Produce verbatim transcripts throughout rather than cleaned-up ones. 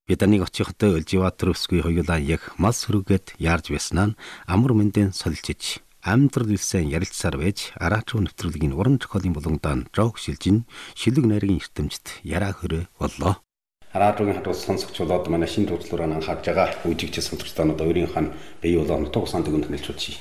Биданийг очихдоо Элживатор өсгүй хоёулаа яг мас хөрөгэд яарж байснаа амар мэндэн солилцож амьдрал илсэн ярилцсаар байж араачуу нэвтрүүлгийн уран зохиолын булангадан жог шилжин шилэг найргийн эртэмжид яраа хөрөө боллоо. Араачуугийн хадгалж сонсогч болоод манай шинэ төвчлөрөөр анхаарж байгаа үжигч сонсогчдоо одоо өөрийнх нь бие болоо нутаг усан төгөнд нэлж үзье.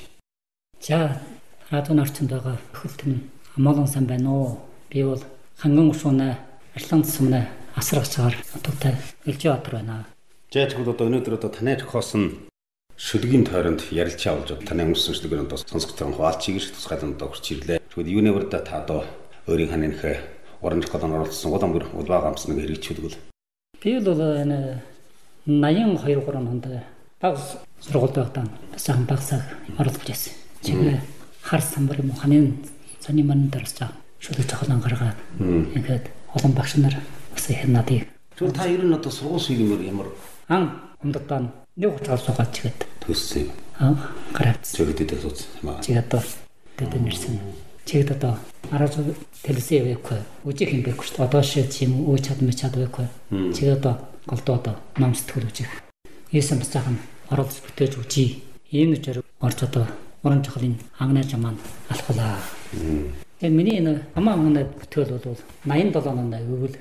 За араачууны орчинд байгаа хөлтөн амгалан сан байна уу? Би бол ханган ушуунаа арслан цэсмнэ асар ачаар нутагтай Элживатор байна. За тэгвэл одоо өнөөдөр одоо таны тохиосон шүлгийн тойронд ярилцаа болж таны өмсөн шүлгээр одоо сонсогчдын хуваалцгийг их тусгайлан одоо хурц ирлээ. Тэгвэл юуны варда та одоо өөрийн ханьных уран зохиолд оролцсон улаан бүр улбаа гамсныг хэрэгжүүлвэл би бол энэ наян хоёр гурван онд баг сургуульд байхдаа бас анх багсаг оролцож байсан. Чигээ хар самбар юм ханийн сони ман дээрс жаа шүлэг зохиол ангаргаад ингээд олон багш нар бас их надыг. Тэгвэл та ер нь одоо сургууль шийгмээр ямар ан умдтаа нэг уцаар суугаад чигээд төссөн юм. Аа гараац. Чигээд төссөн юм аа. Чигээд одоо тэд нэрсэн. Чигээд одоо араачуу телевизээ явахгүй. Үжих юм байхгүй шүү дээ. Одоо шийд юм уу чад мэд чад байхгүй. Чигээд одоо голдоо одоо ном сэтгүүл үжих. Ийсэн бас цаахан оролцож бүтээж үжий. Ийм нэр орж одоо уран зохиолын ангнаж маань алхуулаа. Тэгээ миний энэ амаа ангнад бүтээл бол наян долоо онд өвөл.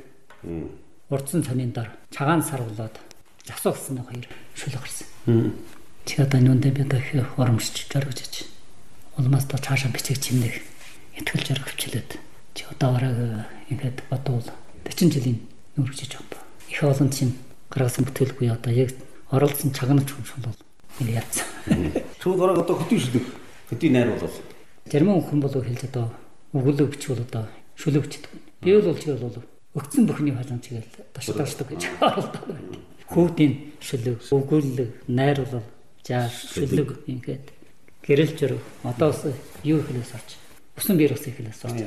Урдсан цонын дор цагаан сар болоод засуугсны хоёр шүлэг гарсан. Чи одоо нүндээ би одоо их урамшиж жаргаж. Улмаас та цаашаа бичиг чимнэг итгэл жаргавчлаад чи одоо бараг ингээд бодвол forty жилийн нүргэж байгаа. Их олон чинь гаргасан бүтээлгүй одоо яг оролцсон цагнаж хүн бол энэ яц. Чууд бараг одоо хөтий шүлэг хөтий найр болов. Зарим хүн бол хэлж одоо өгүүлэг бичвэл одоо шүлэг бичдэг. Би бол чи бол өгцөн бүхний хаалган чигээл ташдагчдаг гэж оролдоо байна. Хүүдийн шүлэг, өгүүлэг, найруулал, жаа шүлэг ингээд гэрэл жирэг одоо бас юу хэлээс орж усан биер ус хэлээс орж.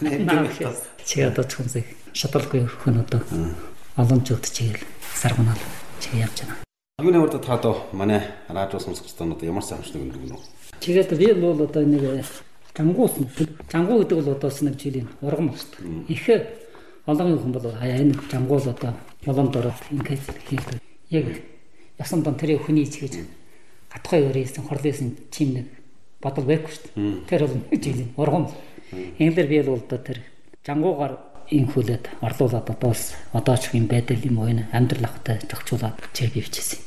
Чи одоо чүнсэг шаталгүй хүн одоо олон жигт чигээл саргунаал чи явж байна. Юуны урд та одоо манай радио сонсогчдод одоо ямар сайн хамшиг өгнө гэнэ үү? Чигээд би бол одоо нэг жангуус жангуу гэдэг бол одоо нэг жилийн ургам болдог. Их олон хүн бол энэ жангуул одоо болонд ороод ингээд хийдэг. Яг ясан дан тэр хүний чигэж гатхай өрөөсөн хорлоосон чим нэг бодол байхгүй шүү дээ. Тэр бол нэг жилийн ургам. Инглер би бол одоо тэр жангуугаар инхүүлээд орлуулад одоос одоо ч юм байдал юм уу энэ амьдрал ахтай зохицуулаад чиг бивчээсэн.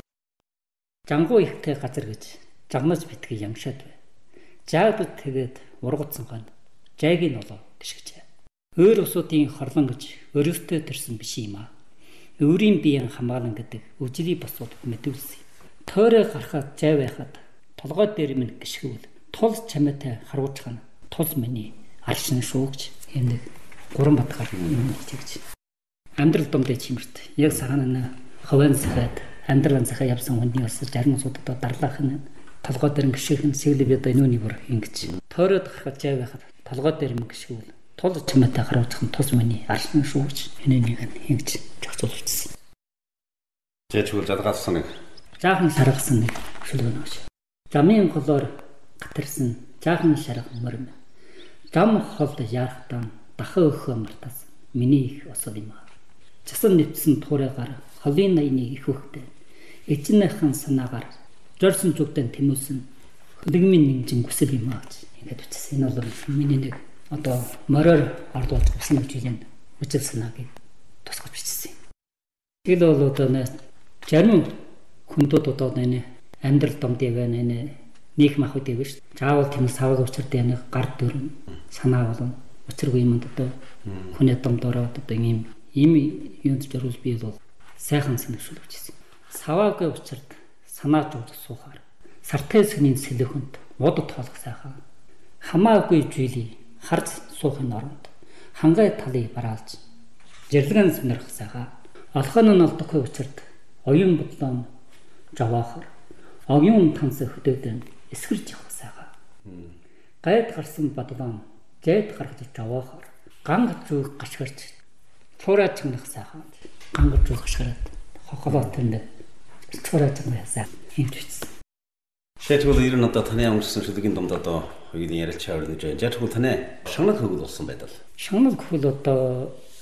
Жангуу ихтэй газар гэж жагнаж битгий ямшаад бай. Жаагд тэгээд ургацсан ганд жайгийн олоо гიშгэжээ. Өөр усуудын хорлон гэж өрөвтэй төрсөн биш юм аа. Өөрийн биеийн хамгаалан гэдэг үжирий босууд мэдүүлсэн. Тойроо гарахад жай байхад толгой дээр минь гიშгүүл тул чамаатай харуулчихна. Тул миний аршин шүүгч юм нэг гурван батгаар юм хийж. Амьдрал дундээ чимэрт. Яг сагаана хаван сахад амьдралын захаа явсан хүний бас зарим усуудад дарлаах нь толгой дээр гიშгэн сэглэв одоо энүүний бүр ингэж. Тойроо гарахад жай байхад толгой дээр минь гიშгүүл тул чамаатай харуулчихна. Тус миний аршин шүүгч энэ нэг ингэж зохицуулчихсан. Жаач үл задгаалсан нэг жаахан саргасан нэг шүлэг нөөш. Замын холоор гатарсан жаахан шарга мөрм. Зам холд яахтан дахин өхөө мартас миний их осол юм аа. Часан нэвсэн туурайгаар холын наяны их хөхтэй эцнийхэн санаагаар жорсон зүгтэн тэмүүлсэн хөлөгмийн нэмжин хүсэл юм аа. Ингээд үтсэн. Энэ бол миний нэг одоо мороор ардуулж гусан жилийн үжил санааг тусгаж бичсэн. Тэгэл бол одоо нэ зарим хүндүүд одоо нэ амьдрал домдыг нэ нийх махуд юм биш. Заавал тийм савал учирд яны гар дүрм санаа болон учиргүй юмд одоо хүний домдороо одоо ийм ийм юунд зориул бий бол сайхан санагшуулж бичсэн. Саваагүй учирд санаа жууд суухаар сартай сүний сэлэхэнд мод тоолох сайхан хамаагүй зүйлий харж суухын оронд хангай талыг бараалж жирлэгэн сонирх сайхан алхан нь олдохгүй учирд оюун бодлоо жаваахар оюун танс хөдөөдөн эсгэрж явах сайхан гайд гарсан бодлоо зэд гаргаж жаваахар ганг зүг гашгирч цуураа чимнэх сайхан ганг зүг гашгираад хохолоо тэнд цуураа чимнэх сайхан хэмжсэн. Шийдвэл ер нь одоо таны амжилтсан шүлгийн дунд одоо хоёрын ярилцаа өрнөж байна. Жаач бол таны шагнал хөвгөл болсон байдал. Шагнал хөвгөл одоо